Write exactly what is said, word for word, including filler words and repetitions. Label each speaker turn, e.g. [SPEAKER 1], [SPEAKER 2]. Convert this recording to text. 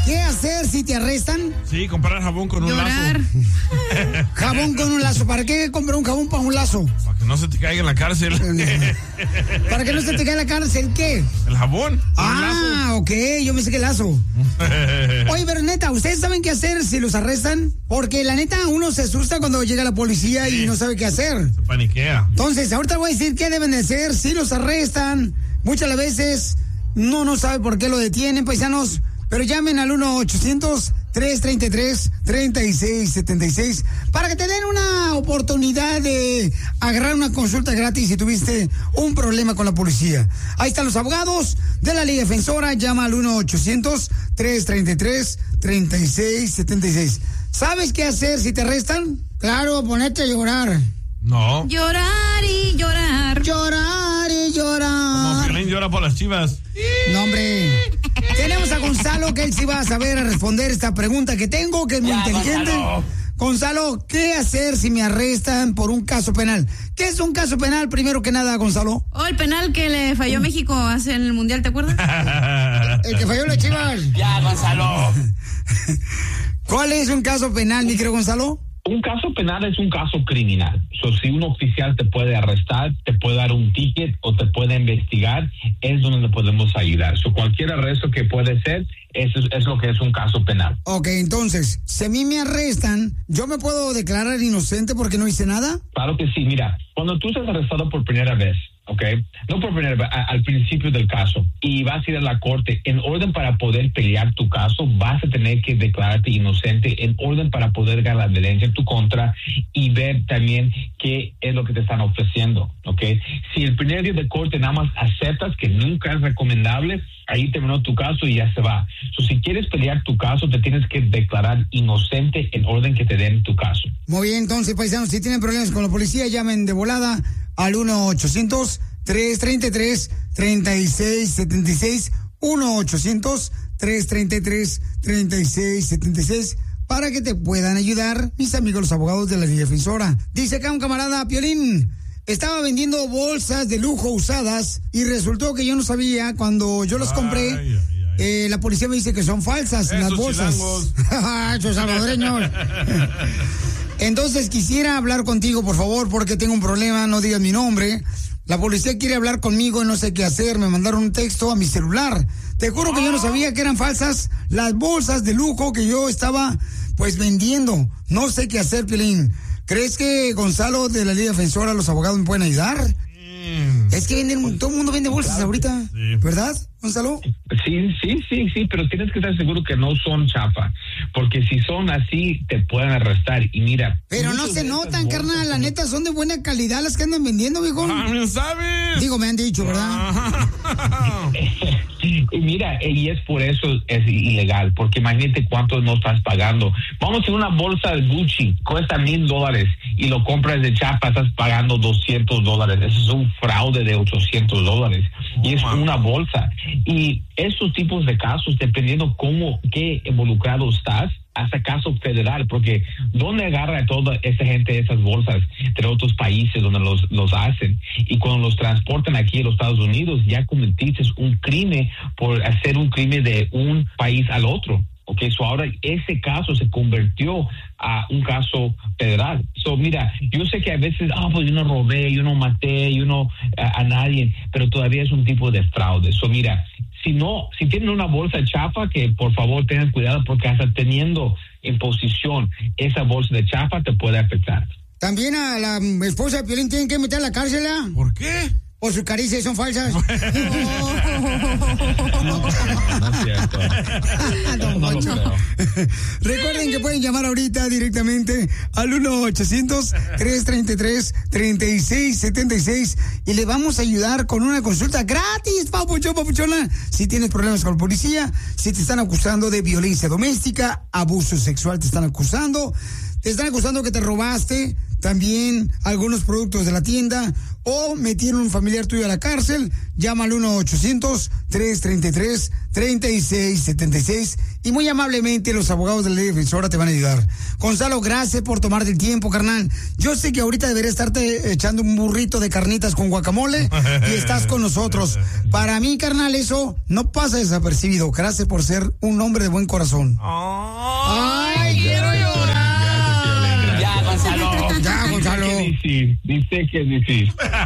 [SPEAKER 1] ¿Qué hacer si te arrestan?
[SPEAKER 2] Sí, comprar jabón con un
[SPEAKER 3] Llorar.
[SPEAKER 2] lazo.
[SPEAKER 1] Jabón con un lazo. ¿Para qué comprar un jabón para un lazo?
[SPEAKER 2] Para que no se te caiga en la cárcel.
[SPEAKER 1] ¿Para que no se te caiga en la cárcel? ¿Qué?
[SPEAKER 2] El jabón.
[SPEAKER 1] Ah, ok. Yo me sé que lazo. Oye, pero neta, ¿ustedes saben qué hacer si los arrestan? Porque la neta, uno se asusta cuando llega la policía sí. y no sabe qué hacer.
[SPEAKER 2] Se paniquea.
[SPEAKER 1] Entonces, ahorita voy a decir qué deben de hacer si los arrestan. Muchas las veces no, no sabe por qué lo detienen, paisanos. Pero llamen al uno ochocientos, tres treinta y tres, treinta y seis setenta y seis para que te den una oportunidad de agarrar una consulta gratis si tuviste un problema con la policía. Ahí están los abogados de la Liga Defensora. Llama al uno ochocientos, tres treinta y tres, treinta y seis setenta y seis. ¿Sabes qué hacer si te arrestan? Claro, ponerte a llorar.
[SPEAKER 2] No.
[SPEAKER 3] Llorar y llorar.
[SPEAKER 1] Llorar y llorar.
[SPEAKER 2] Como Piolín llora por las Chivas.
[SPEAKER 1] No, hombre. Tenemos a Gonzalo, que él sí va a saber responder esta pregunta que tengo, que es muy ya, inteligente. Gonzalo. Gonzalo, ¿qué hacer si me arrestan por un caso penal? ¿Qué es un caso penal, primero que nada, Gonzalo?
[SPEAKER 3] Oh, el penal que le falló a México hace en el Mundial, ¿te acuerdas?
[SPEAKER 1] El que falló la Chivas.
[SPEAKER 4] Ya, Gonzalo.
[SPEAKER 1] ¿Cuál es un caso penal, mi querido Gonzalo?
[SPEAKER 4] Un caso penal es un caso criminal. So, si un oficial te puede arrestar, te puede dar un ticket o te puede investigar, es donde le podemos ayudar. So, cualquier arresto que puede ser, eso es, es lo que es un caso penal.
[SPEAKER 1] Ok, entonces, si a mí me arrestan, ¿yo me puedo declarar inocente porque no hice nada?
[SPEAKER 4] Claro que sí. Mira, cuando tú estás arrestado por primera vez, ¿ok? No por primera vez, a, al principio del caso, y vas a ir a la corte, en orden para poder pelear tu caso, vas a tener que declararte inocente, en orden para poder ganar la evidencia en tu contra y ver también qué es lo que te están ofreciendo, ¿ok? Si el primer día de corte nada más aceptas que nunca es recomendable, ahí terminó tu caso y ya se va. So, si quieres pelear tu caso, te tienes que declarar inocente en orden que te den tu caso.
[SPEAKER 1] Muy bien, entonces, paisanos, si tienen problemas con la policía, llamen de volada al uno ochocientos, tres treinta y tres, treinta y seis setenta y seis, uno ochocientos, tres treinta y tres, treinta y seis setenta y seis, para que te puedan ayudar mis amigos los abogados de la Liga Defensora. Dice acá un camarada, Piolín, estaba vendiendo bolsas de lujo usadas y resultó que yo no sabía, cuando yo las compré, ay, ay, ay. Eh, la policía me dice que son falsas. Esos las bolsas. Esos salvadoreños. Entonces quisiera hablar contigo, por favor, porque tengo un problema, no digas mi nombre. La policía quiere hablar conmigo y no sé qué hacer. Me mandaron un texto a mi celular. Te juro que yo no sabía que eran falsas las bolsas de lujo que yo estaba, pues, vendiendo. No sé qué hacer, Piolín. ¿Crees que Gonzalo de la Liga Defensora, los abogados, me pueden ayudar? Mm. Es que venden, todo el mundo vende bolsas claro, ahorita, sí. ¿Verdad, Gonzalo?
[SPEAKER 4] Sí, sí, sí, sí, pero tienes que estar seguro que no son chafa, porque si son así, te pueden arrestar. Y mira...
[SPEAKER 1] Pero no se notan, carnal, la neta, son de buena calidad las que andan vendiendo, viejo.
[SPEAKER 2] Ah, ¿me sabes?
[SPEAKER 1] Digo, me han dicho, ¿verdad?
[SPEAKER 4] Y mira, y es por eso es ilegal, porque imagínate cuánto no estás pagando. Vamos a una bolsa de Gucci, cuesta mil dólares, y lo compras de chapa, estás pagando doscientos dólares. Eso es un fraude de ochocientos dólares. Y es una bolsa. Y estos tipos de casos, dependiendo cómo, qué involucrado estás, hasta caso federal, porque ¿dónde agarra toda esa gente esas bolsas de otros países donde los, los hacen? Y cuando los transportan aquí a los Estados Unidos, ya cometiste un crimen por hacer un crimen de un país al otro. Ok, so ahora ese caso se convirtió a un caso federal. So mira, yo sé que a veces, ah, oh, pues yo no robé, yo no maté, yo no a, a nadie, pero todavía es un tipo de fraude. So mira, si no, si tienen una bolsa chafa, que por favor tengan cuidado, porque hasta teniendo en posición esa bolsa de chafa te puede afectar.
[SPEAKER 1] También a la esposa de Piolín tienen que meter a la cárcel, ¿eh?
[SPEAKER 2] ¿Por qué?
[SPEAKER 1] Por sus caricias son falsas.
[SPEAKER 4] No, no es cierto.
[SPEAKER 1] Don Poncho. No Recuerden que pueden llamar ahorita directamente al uno ochocientos, tres treinta y tres, treinta y seis setenta y seis y le vamos a ayudar con una consulta gratis, papuchón, papuchona. Si tienes problemas con la policía, si te están acusando de violencia doméstica, abuso sexual te están acusando, te están acusando que te robaste también algunos productos de la tienda o metieron un familiar tuyo a la cárcel, llama al uno ochocientos, tres treinta y tres, treinta y seis setenta y seis y muy amablemente los abogados de la ley defensora te van a ayudar. Gonzalo, gracias por tomarte el tiempo, carnal. Yo sé que ahorita debería estarte echando un burrito de carnitas con guacamole y estás con nosotros. Para mí, carnal, eso no pasa desapercibido. Gracias por ser un hombre de buen corazón. ¡Ay, quiero llorar!
[SPEAKER 4] Ya, Gonzalo.
[SPEAKER 1] Ya, Gonzalo.
[SPEAKER 4] Dice que decir, dice que decir.